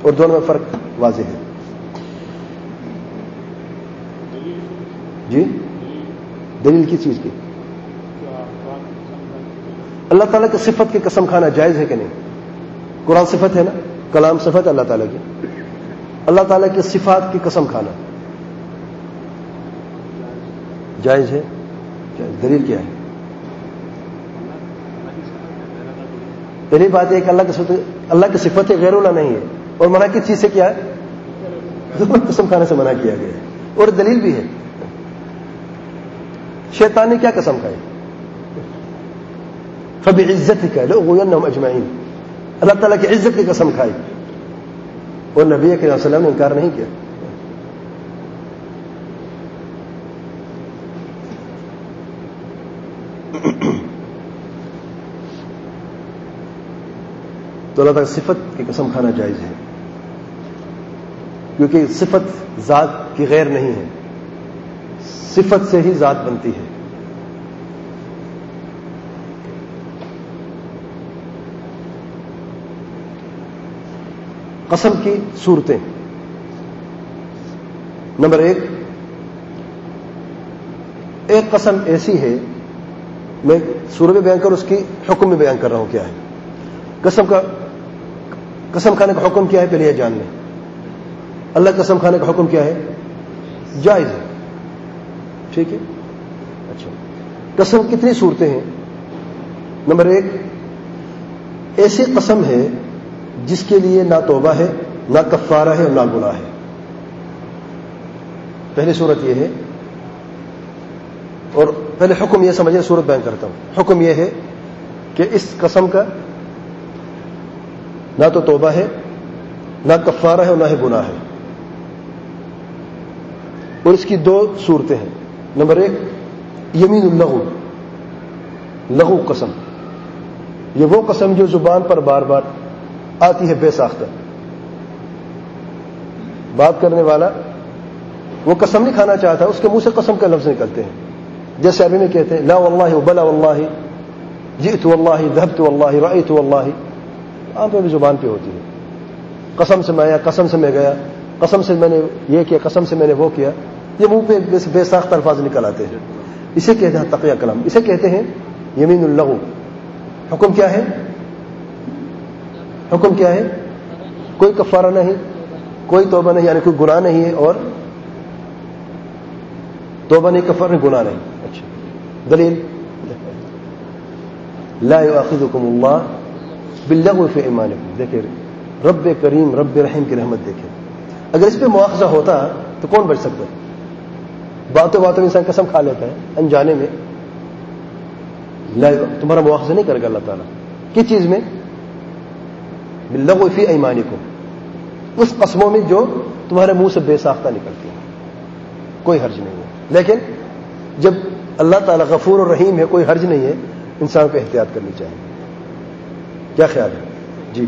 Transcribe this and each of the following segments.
اور دونوں میں فرق واضح ہے. جی دلیل کس چیز کی؟ اللہ تعالیٰ کی صفت کی قسم کھانا جائز ہے کہ نہیں؟ قرآن صفت ہے نا, کلام صفت ہے اللہ تعالیٰ کی. اللہ تعالیٰ کی صفات کی قسم کھانا جائز ہے. دلیل کیا ہے؟ پہلی بات یہ کہ اللہ کی صفت ہے, غیر اللہ نہیں ہے. اور منع کس چیز سے کیا ہے؟ قسم کھانے سے منع کیا گیا ہے. اور دلیل بھی ہے. شیطان نے کیا قسم کھائی؟ فبعزتک لأغوینہم اجمعین. اللہ تعالیٰ کی عزت کی قسم کھائی اور نبی کریم صلی اللہ علیہ وسلم نے انکار نہیں کیا. تو اللہ تعالیٰ صفت کی قسم کھانا جائز ہے, کیونکہ صفت ذات کی غیر نہیں ہے, صفت سے ہی ذات بنتی ہے. قسم کی صورتیں. نمبر ایک قسم ایسی ہے, میں صورت میں بیان کر اس کی حکم میں بیان کر رہا ہوں کیا ہے. قسم کھانے کا حکم کیا ہے پہلے یہ جان لیں. اللہ قسم کھانے کا حکم کیا ہے؟ جائز ہے. ٹھیک ہے. اچھا, قسم کتنی صورتیں ہیں؟ نمبر 1 ایسی قسم ہے جس کے لیے نہ توبہ ہے, نہ کفارہ ہے اور نہ گناہ ہے. پہلی صورت یہ ہے. اور پہلے حکم یہ سمجھیں, صورت بیان کرتا ہوں. حکم یہ ہے کہ اس قسم کا نہ تو توبہ ہے, نہ کفارہ ہے اور نہ ہی گناہ ہے. اور اس کی 2 صورتیں ہیں. نمبر 1 یمین اللغو, لغو قسم. یہ وہ قسم جو زبان پر بار بار آتی ہے بے ساختہ. بات کرنے والا وہ قسم نہیں کھانا چاہتا, اس کے منہ سے قسم کا لفظ نکلتے ہیں. جیسے عربی میں کہتے ہیں لا واللہ بلا واللہ, جئت واللہ, ذهبت واللہ, رأیت واللہ. عام طور پہ زبان پہ ہوتی ہے. قسم سے میں آیا, قسم سے میں گیا, قسم سے میں نے یہ کیا, قسم سے میں نے وہ کیا. یہ منہ پہ بے ساختہ الفاظ نکل آتے ہیں. اسے کہتے ہیں تقیہ کلام, اسے کہتے ہیں یمین اللغو. حکم کیا ہے؟ حکم کیا ہے؟ کوئی کفارہ نہیں, کوئی توبہ نہیں, یعنی کوئی گناہ نہیں ہے. اور توبہ نہیں, کفارہ نہیں, گناہ نہیں. اچھا, دلیل لا یؤاخذکم اللہ باللغو فی ایمانکم. دیکھیں رب کریم رب رحیم کی رحمت دیکھیں. اگر اس پہ مواخذہ ہوتا تو کون بچ سکتا ہے؟ باتوں باتوں میں انسان قسم کھا لیتا ہے انجانے میں. تمہارا مواخذہ نہیں کرے گا اللہ تعالیٰ. کس چیز میں؟ باللغو فی ایمانکم, اس قسموں میں جو تمہارے منہ سے بے ساختہ نکلتی ہیں. کوئی حرج نہیں ہے. لیکن جب اللہ تعالیٰ غفور اور رحیم ہے, کوئی حرج نہیں ہے, انسان کو احتیاط کرنی چاہیے. کیا خیال ہے؟ جی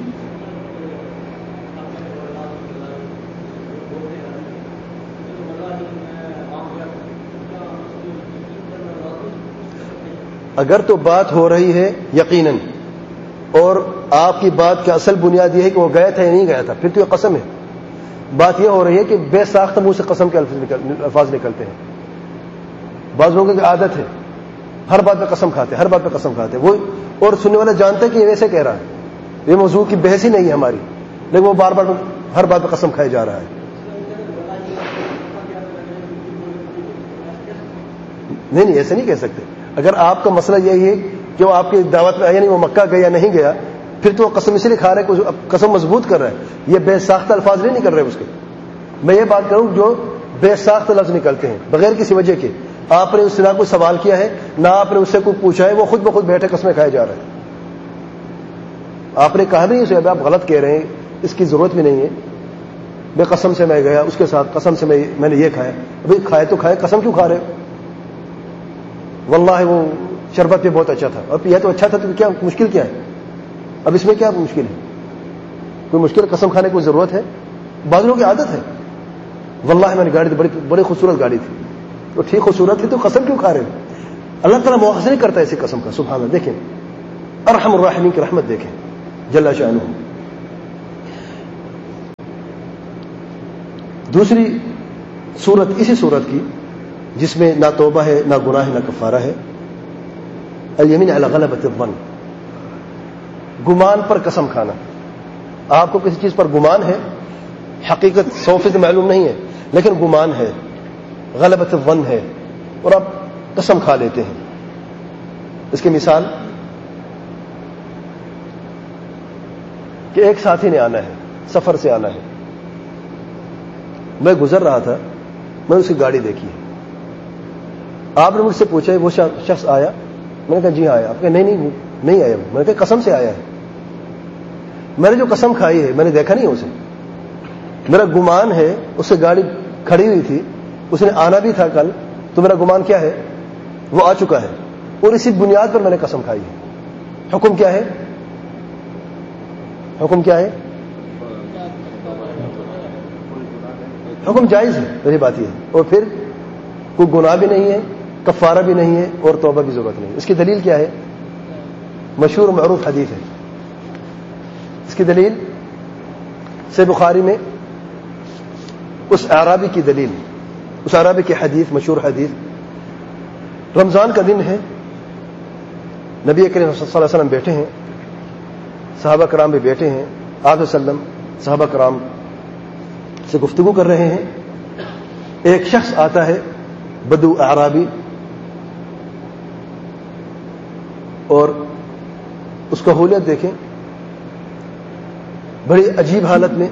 اگر تو بات ہو رہی ہے یقیناً, اور آپ کی بات کی اصل بنیاد یہ ہے کہ وہ گیا تھا یا نہیں گیا تھا, پھر تو یہ قسم ہے. بات یہ ہو رہی ہے کہ بے ساختہ منہ سے قسم کے الفاظ نکلتے ہیں. بعض لوگوں کی عادت ہے ہر بات پہ قسم کھاتے, ہر بات پہ قسم کھاتے. وہ اور سننے والا جانتا ہے کہ یہ ویسے کہہ رہا ہے, یہ موضوع کی بحث ہی نہیں ہے ہماری, لیکن وہ بار بار ہر بات پہ قسم کھائے جا رہا ہے. نہیں, ایسے نہیں کہہ سکتے. اگر آپ کا مسئلہ یہی ہے کہ وہ آپ کی دعوت میں آیا نہیں, وہ مکہ گیا نہیں گیا, پھر تو وہ قسم اس لیے کھا رہا ہے, قسم مضبوط کر رہا ہے. یہ بے ساختہ الفاظ نہیں نکل رہے اس کے. میں یہ بات کروں جو بے ساختہ لفظ نکلتے ہیں بغیر کسی وجہ کے. آپ نے اس سے نہ کوئی سوال کیا ہے, نہ آپ نے اس سے کوئی پوچھا ہے, وہ خود بخود بیٹھے قسمیں کھائے جا رہے ہیں. آپ نے کہا نہیں اسے, آپ غلط کہہ رہے ہیں, اس کی ضرورت بھی نہیں ہے. بے قسم سے میں گیا, اس کے ساتھ قسم سے میں نے یہ کھایا. ابھی کھائے تو کھائے, قسم کیوں کھا رہے ہو؟ واللہ وہ شربت بھی بہت اچھا تھا, اور یہ تو اچھا تھا, تو کیا مشکل کیا ہے؟ اب اس میں کیا مشکل ہے؟ کوئی مشکل قسم کھانے کی ضرورت ہے؟ بعض لوگوں کی عادت ہے, واللہ میں نے گاڑی تھی, بڑی خوبصورت گاڑی تھی. تو ٹھیک خوبصورت تھی تو قسم کیوں کھا رہے ہیں؟ اللہ تعالیٰ مواخذہ نہیں کرتا ایسی قسم کا. سبحان اللہ. دیکھیں ارحم الراحمین کی رحمت دیکھیں جل شانہ. دوسری صورت اسی صورت کی جس میں نہ توبہ ہے، نہ گناہ ہے، نہ کفارہ ہے، الیمین علی غلبۃ الظن، گمان پر قسم کھانا. آپ کو کسی چیز پر گمان ہے، حقیقت 100% معلوم نہیں ہے، لیکن گمان ہے، غلبۃ الظن ہے، اور آپ قسم کھا لیتے ہیں. اس کی مثال کہ ایک ساتھی نے آنا ہے، سفر سے آنا ہے. میں گزر رہا تھا، میں نے اس کی گاڑی دیکھی ہے. آپ نے مجھ سے پوچھا وہ شخص آیا؟ میں نے کہا جی آیا. آپ کہا نہیں آیا. میں نے کہا قسم سے آیا ہے. میں نے جو قسم کھائی ہے میں نے دیکھا نہیں اسے، میرا گمان ہے اس سے گاڑی کھڑی ہوئی تھی، اس نے آنا بھی تھا کل، تو میرا گمان کیا ہے وہ آ چکا ہے، اور اسی بنیاد پر میں نے قسم کھائی ہے. حکم کیا ہے؟ حکم کیا ہے؟ حکم جائز ہے، میری بات یہ ہے. اور پھر کوئی گناہ بھی نہیں ہے، کفارہ بھی نہیں ہے، اور توبہ کی ضرورت نہیں ہے. اس کی دلیل کیا ہے؟ مشہور معروف حدیث ہے. اس کی دلیل صحیح بخاری میں اس اعرابی کی دلیل، اس اعرابی کی حدیث، مشہور حدیث. رمضان کا دن ہے، نبی کریم صلی اللہ علیہ وسلم بیٹھے ہیں، صحابہ کرام بھی بیٹھے ہیں. آپ وسلم صحابہ کرام سے گفتگو کر رہے ہیں. ایک شخص آتا ہے، بدو اعرابی، اور اس کا حولیت دیکھیں، بڑی عجیب حالت میں،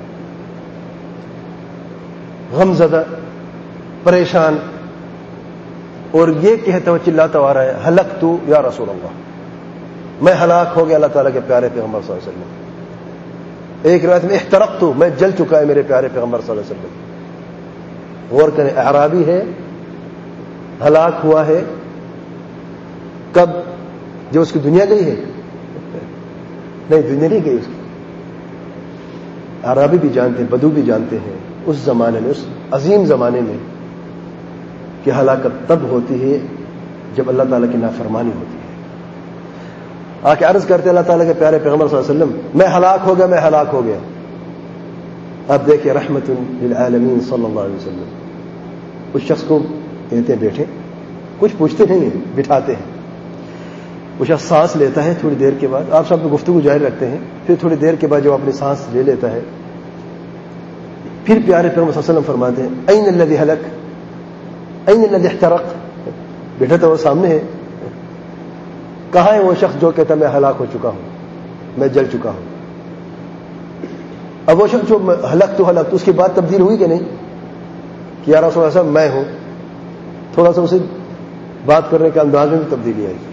غم زدہ، پریشان، اور یہ کہتا ہوا چلاتا آ رہا ہے ہلکت یا رسول اللہ، میں ہلاک ہو گیا اللہ تعالیٰ کے پیارے پیغمبر صلی اللہ علیہ وسلم. ایک روایت میں احترقت، میں جل چکا ہے میرے پیارے پیغمبر صلی اللہ علیہ وسلم. غور کریں، اعرابی ہے، ہلاک ہوا ہے. کب؟ جو اس کی دنیا گئی ہے؟ نہیں، دنیا نہیں گئی اس کی. اعرابی بھی جانتے ہیں، بدو بھی جانتے ہیں اس زمانے میں، اس عظیم زمانے میں، کہ ہلاکت تب ہوتی ہے جب اللہ تعالیٰ کی نافرمانی ہوتی ہے. آ کے عرض کرتے اللہ تعالیٰ کے پیارے پیغمبر صلی اللہ علیہ وسلم، میں ہلاک ہو گیا، میں ہلاک ہو گیا. آپ دیکھیں رحمت للعالمین صلی اللہ علیہ وسلم اس شخص کو کہتے ہیں بیٹھے، کچھ پوچھتے نہیں ہیں، بٹھاتے ہیں. وہ شخص سانس لیتا ہے، تھوڑی دیر کے بعد آپ سب گفتگو جاری رکھتے ہیں. پھر تھوڑی دیر کے بعد جب اپنی سانس لے لیتا ہے، پھر پیارے پیغمبر صلی اللہ علیہ وسلم فرماتے ہیں این الذی ہلک، این الذی احترق. بیٹھا تو وہ سامنے ہے، کہاں ہے وہ شخص جو کہتا میں ہلاک ہو چکا ہوں، میں جل چکا ہوں. اب وہ شخص جو ہلک تو اس کی بات تبدیل ہوئی کہ نہیں، کہ یا رسول اللہ صاحب میں ہوں. تھوڑا سا اسے بات کرنے کے انداز میں بھی تبدیلی آئی.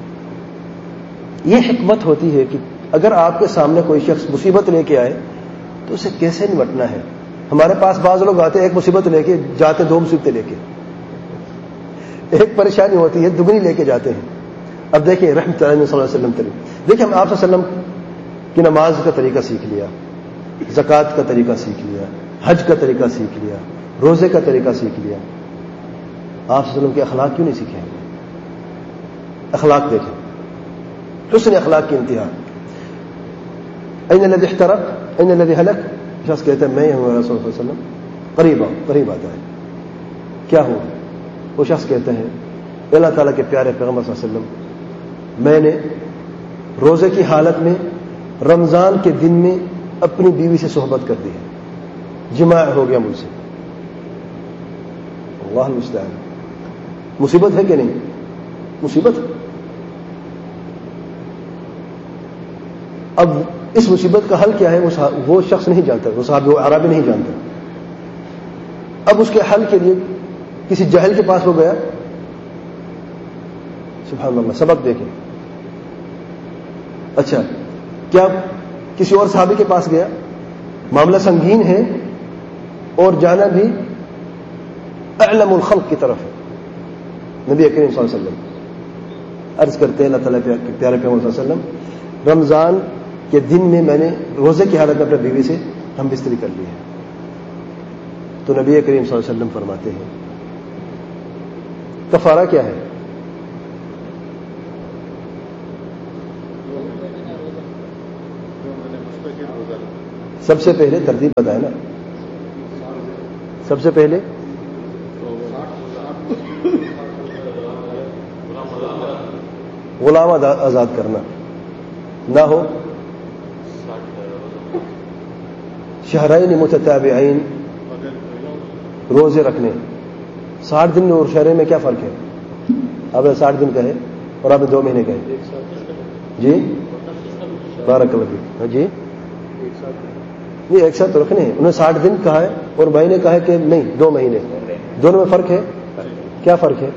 یہ حکمت ہوتی ہے کہ اگر آپ کے سامنے کوئی شخص مصیبت لے کے آئے تو اسے کیسے نمٹنا ہے. ہمارے پاس بعض لوگ آتے ہیں ایک مصیبت لے کے جاتے، دو مصیبتیں لے کے، ایک پریشانی ہوتی ہے دگنی لے کے جاتے ہیں. اب دیکھیں رحمت اللہ صلی اللہ علیہ وسلم، دیکھیں ہم آپ صلی اللہ علیہ وسلم کی نماز کا طریقہ سیکھ لیا، زکوٰۃ کا طریقہ سیکھ لیا، حج کا طریقہ سیکھ لیا، روزے کا طریقہ سیکھ لیا. آپ صلی اللہ علیہ وسلم کے اخلاق کیوں نہیں سیکھے؟ اخلاق دیکھیں، حسن اخلاق کی انتہا. این الذی احترق این الذی ہلک، شخص کہتا ہے میں ہوں رسول اللہ صلی اللہ علیہ وسلم. قریب آتا ہے، کیا ہوا؟ وہ شخص کہتا ہے اللہ تعالیٰ کے پیارے پیغمبر صلی اللہ علیہ وسلم، میں نے روزے کی حالت میں رمضان کے دن میں اپنی بیوی سے صحبت کر دی ہے، جماع ہو گیا مجھ سے. اللہ المستعان. مصیبت ہے کہ نہیں؟ مصیبت. اب اس مصیبت کا حل کیا ہے وہ شخص نہیں جانتا، وہ صحابی وہ عربی نہیں جانتا. اب اس کے حل کے لیے کسی جاہل کے پاس وہ گیا. سبحان اللہ، سبق دیکھیں. اچھا، کیا کسی اور صحابی کے پاس گیا؟ معاملہ سنگین ہے اور جانا بھی اعلم الخلق کی طرف ہے. نبی کریم صلی اللہ علیہ وسلم عرض کرتے ہیں اللہ تعالیٰ کے پیارے پیغمبر صلی اللہ علیہ وسلم، رمضان کے دن میں میں نے روزے کی حالت میں اپنے بیوی سے ہم بستری کر لی ہے. تو نبی کریم صلی اللہ علیہ وسلم فرماتے ہیں کفارہ کیا ہے؟ سب سے پہلے ترتیب بتائے نا، سب سے پہلے غلام آزاد کرنا نہ ہو، شہرین متتابعین روزے رکھنے. 60 دن اور شہرین میں کیا فرق ہے؟ آپ نے 60 دن کہے اور آپ نے 2 مہینے کہے. جی بارک اللہ فیک. جی یہ ایک ساتھ تو رکھنے ہیں. انہوں نے 60 دن کہا ہے اور بھائی نے کہا ہے کہ نہیں 2 مہینے. دونوں میں فرق ہے. کیا فرق ہے؟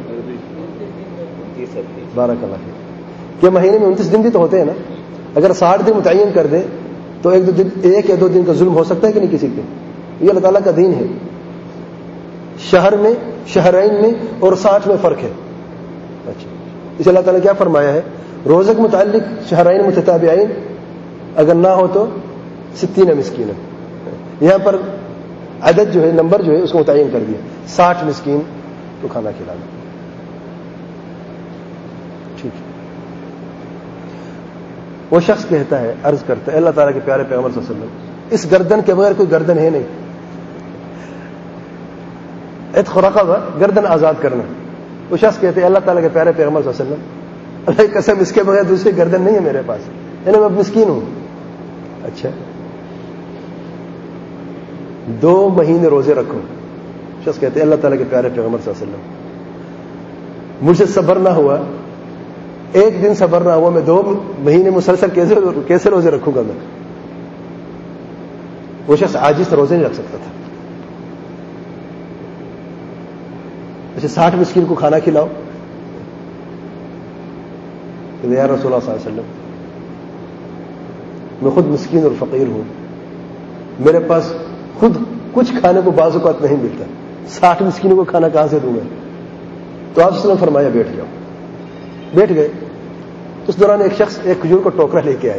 بارک اللہ فیک. کہ مہینے میں 29 دن بھی تو ہوتے ہیں نا. اگر 60 دن متعین کر دیں تو ایک یا 2 دن کا ظلم ہو سکتا ہے کہ نہیں کسی پہ؟ یہ اللہ تعالیٰ کا دین ہے. شہر میں، شہرین میں اور 60 میں فرق ہے. اچھا، اس اللہ تعالیٰ کیا فرمایا ہے؟ روزے کے متعلق شہرین متتابعین اگر نہ ہو تو 60 مسکین. یہاں پر عدد جو ہے، نمبر جو ہے اس کو متعین کر دیا، 60 مسکین کو کھانا کھلانا. ٹھیک ہے. وہ شخص کہتا ہے، عرض کرتا ہے اللہ تعالیٰ کے پیارے پیغمبر صلی اللہ علیہ وسلم، اس گردن کے بغیر کوئی گردن ہے نہیں. عتق رقبہ، گردن آزاد کرنا. وہ شخص کہتے ہیں اللہ تعالیٰ کے پیارے پیغمبر صلی اللہ علیہ وسلم، اللہ کی قسم اس کے بغیر دوسری گردن نہیں ہے میرے پاس، یعنی میں مسکین ہوں. اچھا، 2 مہینے روزے رکھو. شخص کہتے ہیں اللہ تعالیٰ کے پیارے پیغمبر صلی اللہ علیہ وسلم، مجھ سے صبر نہ ہوا، ایک دن صبر نہ ہوا، میں 2 مہینے مسلسل کیسے روزے رکھوں گا میں؟ وہ شخص عاجز روزے نہیں رکھ سکتا تھا. اچھا، 60 مسکین کو کھانا کھلاؤ. کہ یا رسول اللہ صلی اللہ علیہ وسلم، میں خود مسکین اور فقیر ہوں، میرے پاس خود کچھ کھانے کو بعض اوقات نہیں ملتا، 60 مسکینوں کو کھانا کہاں سے دوں میں؟ تو آپ صلی اللہ علیہ وسلم فرمایا بیٹھ جاؤ. بیٹھ گئے. اس دوران ایک شخص ایک کھجور کا ٹوکرا لے کے آیا،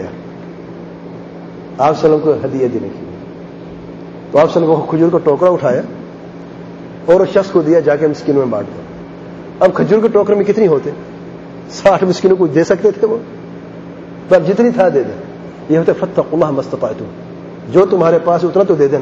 آپ صلی اللہ علیہ وسلم کو ہدیہ دینے کے لیے. تو آپ صلی اللہ علیہ وسلم کو کھجور کا ٹوکرا اٹھایا اور اس شخص کو دیا، جا کے مسکینوں میں بانٹ دو. اب کھجور کے ٹوکرے میں کتنی ہوتے؟ 60 مسکینوں کو دے سکتے تھے وہ، تو اب جتنی تھا دے دیں. یہ ہوتا ہے فاتقوا اللہ ما استطعتم، جو تمہارے پاس اتنا تو دے دینا.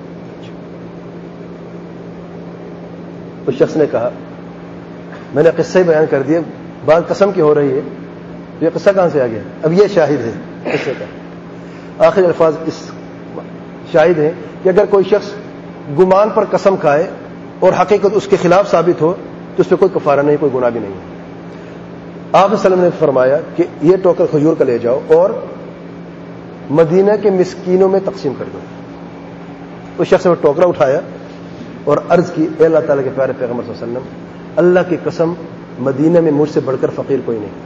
اس شخص نے کہا میں نے قصہ ہی بیان کر دیا، بات قسم کی ہو رہی ہے، یہ قصہ کہاں سے آ گیا؟ اب یہ شاہد ہے قصے کا. آخری الفاظ اس شاہد ہیں کہ اگر کوئی شخص گمان پر قسم کھائے اور حقیقت اس کے خلاف ثابت ہو تو اس پہ کوئی کفارہ نہیں، کوئی گناہ بھی نہیں ہے. آپ صلی اللہ علیہ وسلم نے فرمایا کہ یہ ٹوکر کھجور کا لے جاؤ اور مدینہ کے مسکینوں میں تقسیم کر دو. اس شخص نے ٹوکرا اٹھایا اور عرض کی، اے اللہ تعالیٰ کے پیارے پیغمبر صلی اللہ علیہ وسلم، اللہ کی قسم مدینہ میں مجھ سے بڑھ کر فقیر کوئی نہیں.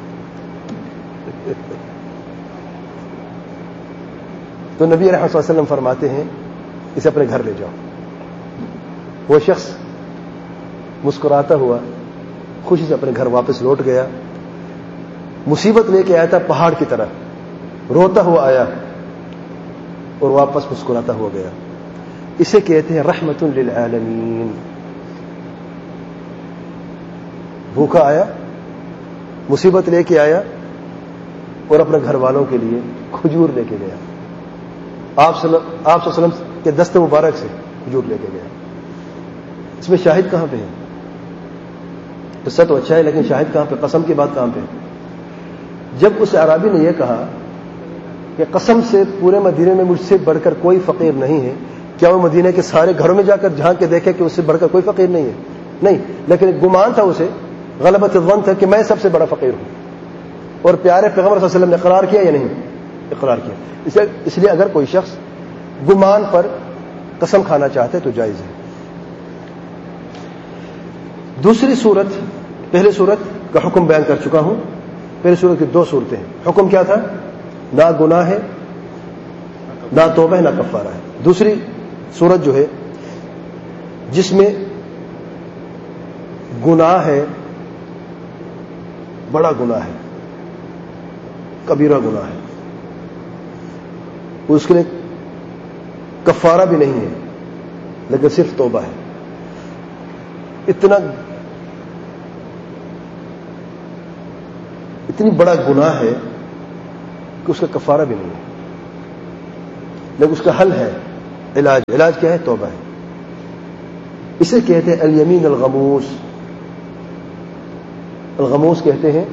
تو نبی رحمۃ اللہ علیہ وسلم فرماتے ہیں اسے اپنے گھر لے جاؤ. وہ شخص مسکراتا ہوا خوشی سے اپنے گھر واپس لوٹ گیا. مصیبت لے کے آیا تھا پہاڑ کی طرح، روتا ہوا آیا اور واپس مسکراتا ہوا گیا. اسے کہتے ہیں رحمت للعالمین. بھوکا آیا، مصیبت لے کے آیا اور اپنے گھر والوں کے لیے کھجور لے کے گیا. آپ صلی اللہ علیہ وسلم کے دست مبارک سے کھجور لے کے گیا. اس میں شاہد کہاں پہ ہے؟ قصہ تو اچھا ہے لیکن شاہد کہاں پہ؟ قسم کی بات کہاں پہ؟ جب اس عرابی نے یہ کہا کہ قسم سے پورے مدینے میں مجھ سے بڑھ کر کوئی فقیر نہیں ہے، کیا وہ مدینے کے سارے گھروں میں جا کر جھانک کے دیکھے کہ اس سے بڑھ کر کوئی فقیر نہیں ہے؟ نہیں، لیکن ایک گمان تھا اسے، غلبت الظن تھا کہ میں سب سے بڑا فقیر ہوں. اور پیارے پیغمبر صلی اللہ علیہ وسلم نے اقرار کیا یا نہیں؟ اقرار کیا. اس لیے اگر کوئی شخص گمان پر قسم کھانا چاہتے تو جائز ہے. دوسری صورت، پہلی صورت کا حکم بیان کر چکا ہوں. پہلی صورت کی 2 صورتیں ہیں. حکم کیا تھا؟ نہ گناہ ہے، نہ توبہ ہے، نہ کفارہ ہے. دوسری صورت جو ہے جس میں گناہ ہے، بڑا گناہ ہے، کبیرہ گناہ ہے، اس کے لیے کفارہ بھی نہیں ہے لیکن صرف توبہ ہے. اتنی بڑا گناہ ہے کہ اس کا کفارہ بھی نہیں ہے لیکن اس کا حل ہے. علاج کیا ہے؟ توبہ ہے. اسے کہتے ہیں الیمین الغموس. الغموس کہتے ہیں،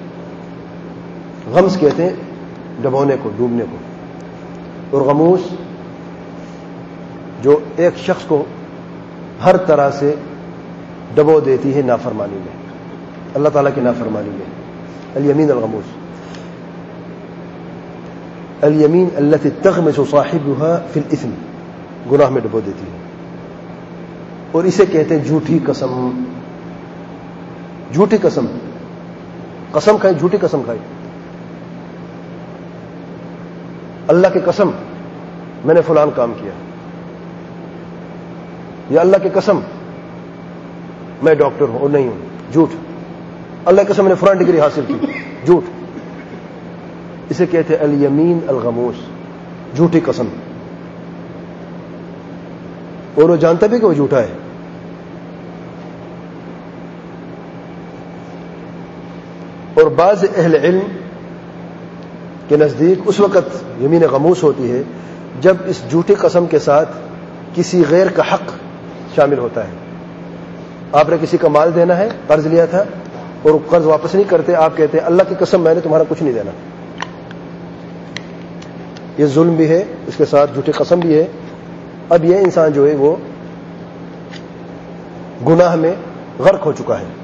غمس کہتے ہیں ڈبونے کو، ڈوبنے کو. اور غموس جو ایک شخص کو ہر طرح سے ڈبو دیتی ہے نافرمانی میں، اللہ تعالیٰ کی نافرمانی میں. الیمین الغموس، الیمین التي تغمس صاحبها في الاثم، گناہ میں ڈبو دیتی ہے. اور اسے کہتے ہیں جھوٹی قسم. جھوٹی قسم، قسم کھائی، جھوٹی قسم کھائی. اللہ کی قسم میں نے فلان کام کیا، یا اللہ کی قسم میں ڈاکٹر ہوں اور نہیں ہوں، جھوٹ. اللہ کی قسم میں نے فلان ڈگری حاصل کی، جھوٹ. اسے کہتے ہیں الیمین الغموس، جھوٹی قسم. اور وہ جانتا بھی کہ وہ جھوٹا ہے. اور بعض اہل علم کے نزدیک اس وقت یمین غموس ہوتی ہے جب اس جھوٹی قسم کے ساتھ کسی غیر کا حق شامل ہوتا ہے. آپ نے کسی کا مال دینا ہے، قرض لیا تھا اور قرض واپس نہیں کرتے، آپ کہتے ہیں اللہ کی قسم میں نے تمہارا کچھ نہیں دینا. یہ ظلم بھی ہے، اس کے ساتھ جھوٹی قسم بھی ہے. اب یہ انسان جو ہے وہ گناہ میں غرق ہو چکا ہے.